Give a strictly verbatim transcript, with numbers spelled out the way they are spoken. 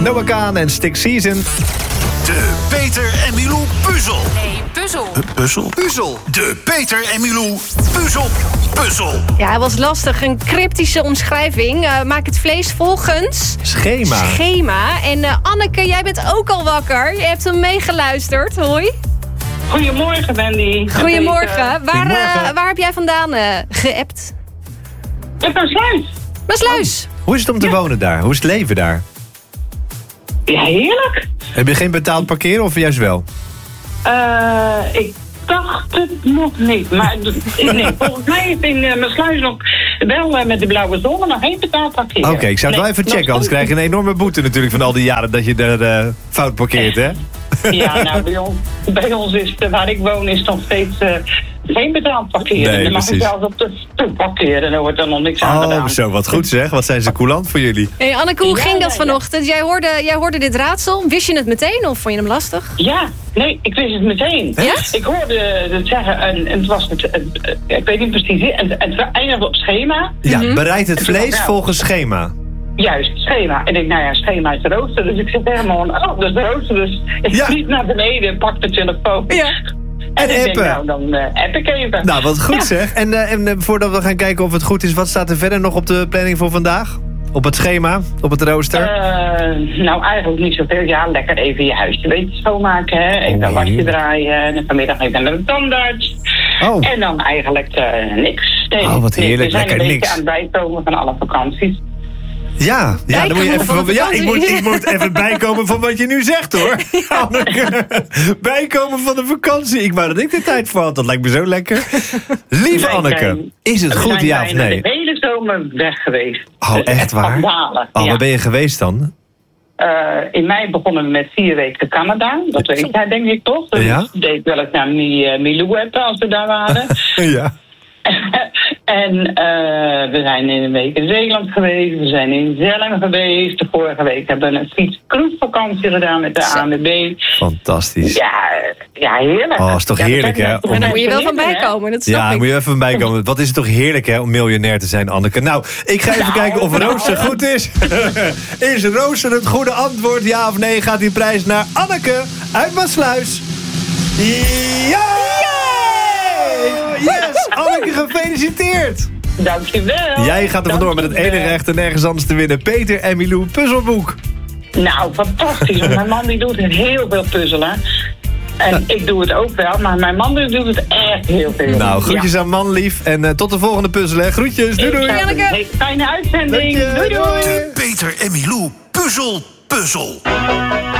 Noah Kahan en Stick Season. De Peter en Milou puzzel. Nee, puzzel. Uh, puzzel? Puzzel. De Peter en Milou puzzel. Puzzel. Ja, hij was lastig. Een cryptische omschrijving. Uh, maak het vlees volgens... Schema. Schema. En uh, Anneke, jij bent ook al wakker. Je hebt hem meegeluisterd. Hoi. Goedemorgen, Wendy. Goedemorgen. Waar, Goedemorgen. uh, waar heb jij vandaan uh, geappt? Ik ben Sluis. Maasluis. Hoe is het om te Ja. wonen daar? Hoe is het leven daar? Ja, heerlijk. Heb je geen betaald parkeren of juist wel? Uh, ik dacht het nog niet. Maar nee, volgens mij is in uh, mijn sluis nog wel uh, met de blauwe zon nog geen betaald parkeren. Oké, ik zou het Nee, wel even nog checken, anders steeds krijg je een enorme boete natuurlijk van al die jaren dat je er uh, fout parkeert, hè? niet. Ja, nou, bij ons, bij ons is het, waar ik woon, is nog steeds uh, geen betaald parkeren. Nee, Dan mag precies. ik zelfs op de stoep parkeren. Daar wordt er nog niks aan Oh, gedaan. zo, wat goed zeg. Wat zijn ze coulant voor jullie? Hey, Anneke, hoe Ja, ging ja, dat ja. vanochtend? Jij hoorde, jij hoorde dit raadsel. Wist je het meteen of vond je hem lastig? Ja, nee, ik wist het meteen. Ja? Ik hoorde het zeggen, en, en het was het, het, het- ik weet niet precies, en het, het eindigde op schema. Ja, Mhm. bereid het vlees Ja. volgens schema. Juist, schema. En ik denk, nou ja, schema is de rooster. Dus ik zeg tegen mijn man, oh, dat is de rooster. Dus ik Ja. vlieg naar beneden, pak de telefoon. Ja. En, En ik denk, appen. nou, dan uh, app ik even. Nou, wat goed Ja. zeg. En, uh, en uh, voordat we gaan kijken of het goed is, wat staat er verder nog op de planning voor vandaag? Op het schema? Op het rooster? Uh, nou, eigenlijk niet zoveel. Ja, lekker even je huisje een beetje schoonmaken. Hè. Even Oh, een wasje heerlijk. draaien. En vanmiddag even naar de tandarts. Oh. En dan eigenlijk uh, niks. Nee, Oh, wat nee, heerlijk. We zijn Lekker een niks. beetje aan het bijkomen van alle vakanties. Ja, ja, dan moet je even Bijkomen van, van ja ik, moet, vakantie. ik moet even bijkomen van wat je nu zegt, hoor. Anneke. Bijkomen van de vakantie. Ik wou dat ik de tijd voor had. Dat lijkt me zo lekker. Lieve Wij Anneke, zijn- is het We goed, zijn ja of bijna nee? de hele zomer weg geweest. Oh, Dus echt waar? Schandalen, Oh, ja. waar ben je geweest dan? Uh, in mei begonnen we met vier weken Canada. Dat weet jij denk ik toch? Dus Ja. ik deed wel eens naar Mi, uh, Milou appen als we daar waren. Ja. En uh, we zijn in een week in Zeeland geweest. We zijn in Zelm geweest. De vorige week hebben we een fietscruisevakantie gedaan met de A N W B. Fantastisch. Ja, ja, heerlijk. Oh, is toch Ja, we heerlijk, zijn hè, net- om- we Daar zijn moet je wel van vriendinnen, hè? bijkomen, dat snap Ja, ik. moet je even van bijkomen. Wat is het toch heerlijk, hè, om miljonair te zijn, Anneke. Nou, ik ga even Nou, kijken of nou. rooster goed is. Is rooster het goede antwoord? Ja of nee? Gaat die prijs naar Anneke uit Maasluis? Ja! Yes! Anneke, gefeliciteerd! Dankjewel. Jij gaat er vandoor met het Dankjewel. enige echte nergens anders te winnen. Peter en Milou puzzelboek. Nou, fantastisch. Want mijn man die doet heel veel puzzelen. En ik doe het ook wel, maar mijn man die doet het echt heel veel. Nou, groetjes Ja. aan man lief. En uh, tot de volgende puzzel, hè. Groetjes, doei doei! Ik zou- Anneke. Hey, fijne uitzending. Dank je. Doei doei. Doei. De Peter en Milou puzzel. Puzzel.